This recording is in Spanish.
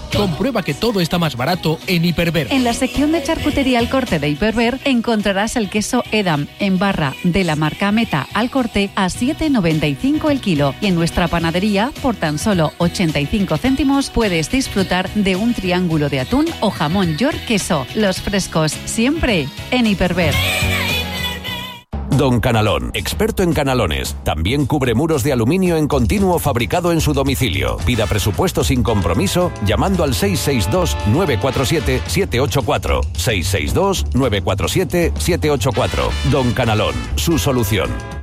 Comprueba que todo está más barato en Hiperver. En la sección de charcutería al corte de Hiperver encontrarás el queso Edam en barra de la marca Meta al corte a 7,95 el kilo. Y en nuestra panadería, por tan solo 85 céntimos, puedes disfrutar de un triángulo de atún o jamón York queso. Los frescos, siempre en Hiperver. Don Canalón, experto en canalones. También cubre muros de aluminio en continuo fabricado en su domicilio. Pida presupuesto sin compromiso llamando al 662-947-784. 662-947-784. Don Canalón, su solución.